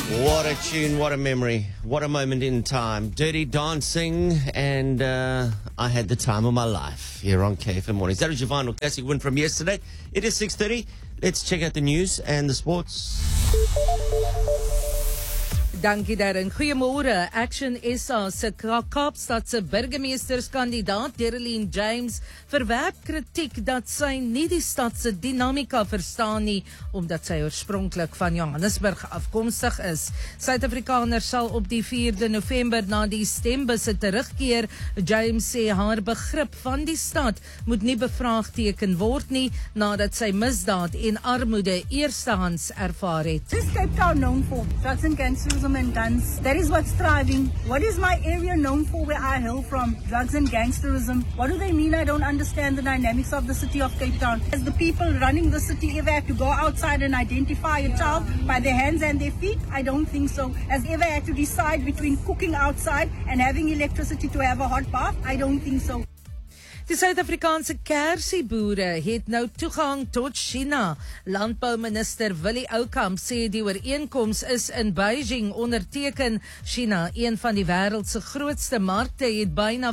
What a tune, what a memory, what a moment in time. Dirty Dancing, and I had the time of my life here on KFM Mornings. That was your final classic win from yesterday. It is 6:30. Let's check out the news and the sports. Dankie Darren. Goeiemôre. Action SA se Kaapstadse burgemeesterskandidaat Derelyn James verwerp kritiek dat sy nie die stad se dinamika verstaan nie, omdat sy oorspronklik van Johannesburg afkomstig is. Suid-Afrikaners sal op die 4de November na die stembusse terugkeer. James sê haar begrip van die stad moet nie bevraagteken word nie, nadat sy misdaad en armoede eerstehands ervaar het. This is Cape Town known for drugs and gangsterism and guns. That is what's thriving. What is my area known for where I hail from? Drugs and gangsterism. What do they mean? I don't understand the dynamics of the city of Cape Town. As the people running the city ever had to go outside and identify a child by their hands and their feet? I don't think so. Has ever had to decide between cooking outside and having electricity to have a hot bath? I don't think so. Die Suid-Afrikaanse kersieboere het nou toegang tot China. Landbouminister Willie Oukamp sê die ooreenkoms is in Beijing onderteken. China, een van die wêreld se grootste markte, het byna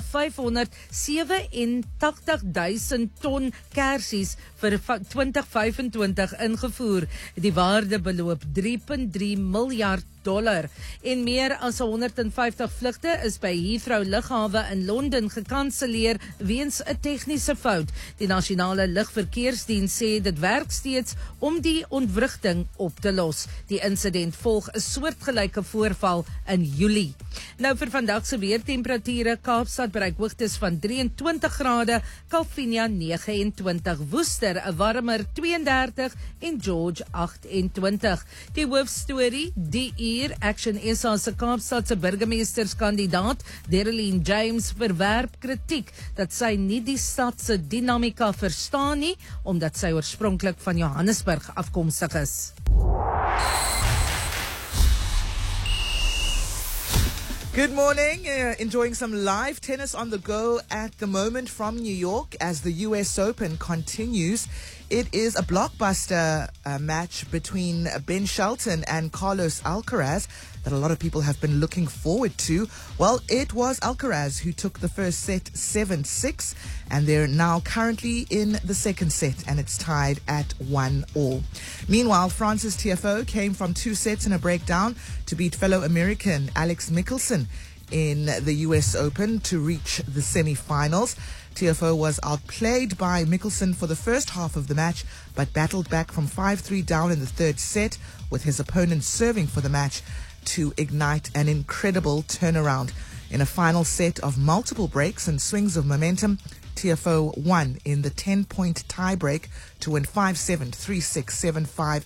587,000 ton kersies vir 2025 ingevoer. Die waarde beloop $3.3 miljard. En meer as 150 vlugte is by Heathrow lughawe in Londen gekanselleer weens 'n tegniese fout. Die nasionale lugverkeersdiens sê dit werk steeds om die ontwrigting op te los. Die insident volg 'n soortgelyke voorval in Julie. Nou vir vandag se weertemperature: Kaapstad bereik hoogtes van 23 grade, Kalvinia 29, Woester 'n warmer 32 en George 28. Die hoofstorie die Action SA se Kaapstadse burgemeesterskandidaat Derelyn James verwerp kritiek dat sy nie die stad se dinamika verstaan nie, omdat sy oorspronklik van Johannesburg afkomstig is. Good morning. Enjoying some live tennis on the go at the moment from New York as the US Open continues. It is a blockbuster match between Ben Shelton and Carlos Alcaraz that a lot of people have been looking forward to. Well, it was Alcaraz who took the first set 7-6, and they're now currently in the second set, and it's tied at 1-1. Meanwhile, Frances Tiafoe came from 2 sets and a breakdown to beat fellow American Alex Michelsen in the US Open to reach the semi-finals. Tiafoe was outplayed by Michelsen for the first half of the match, but battled back from 5-3 down in the third set, with his opponent serving for the match to ignite an incredible turnaround. In a final set of multiple breaks and swings of momentum, Tiafoe won in the 10-point tiebreak to win 5-7, 3-6, 7-5,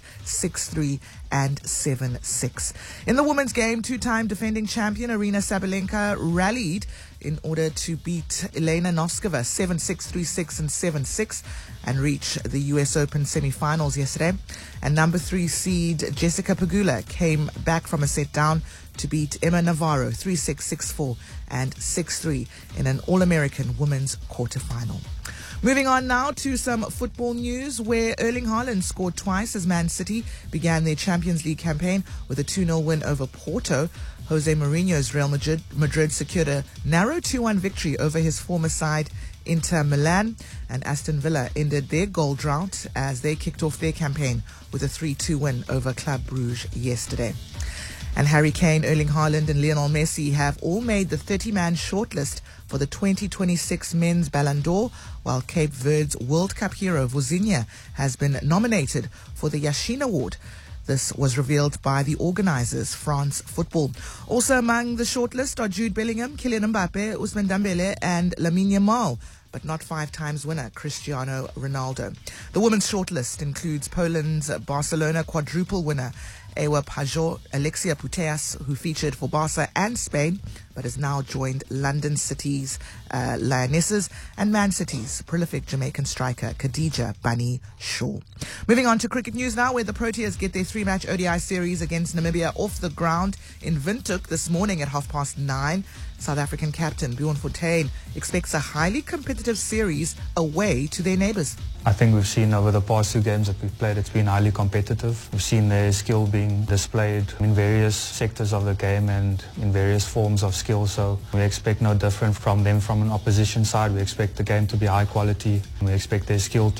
6-3 and 7-6. In the women's game, 2-time defending champion Aryna Sabalenka rallied in order to beat Elena Noskova 7-6, 3-6 and 7-6 and reach the US Open semi-finals yesterday. And number 3 seed Jessica Pegula came back from a set down to beat Emma Navarro 3-6, 6-4 and 6-3 in an All-American women's quarterfinal. Moving on now to some football news, where Erling Haaland scored twice as Man City began their Champions League campaign with a 2-0 win over Porto. Jose Mourinho's Real Madrid secured a narrow 2-1 victory over his former side Inter Milan, and Aston Villa ended their goal drought as they kicked off their campaign with a 3-2 win over Club Brugge yesterday. And Harry Kane, Erling Haaland and Lionel Messi have all made the 30-man shortlist for the 2026 Men's Ballon d'Or, while Cape Verde's World Cup hero Vozinha has been nominated for the Yashin Award. This was revealed by the organisers, France Football. Also among the shortlist are Jude Bellingham, Kylian Mbappe, Ousmane Dembele and Lamine Yamal, but not 5 times winner Cristiano Ronaldo. The women's shortlist includes Poland's Barcelona quadruple winner Ewa Pajot, Alexia Putellas, who featured for Barca and Spain, but has now joined London City's Lionesses and Man City's prolific Jamaican striker Khadija Bunny Shaw. Moving on to cricket news now, where the Proteas get their 3-match ODI series against Namibia off the ground in Windhoek this morning at 9:30. South African captain Bjorn Fortuin expects a highly competitive series away to their neighbours. I think we've seen over the past 2 games that we've played, it's been highly competitive. We've seen their skill being displayed in various sectors of the game and in various forms of skill. So we expect no different from them from an opposition side. We expect the game to be high quality. We expect their skill